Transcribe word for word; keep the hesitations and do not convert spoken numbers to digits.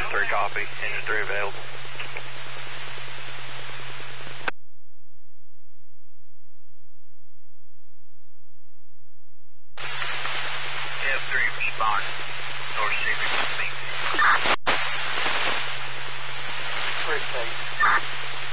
three copy. Engine three available. F three respond. North Civic.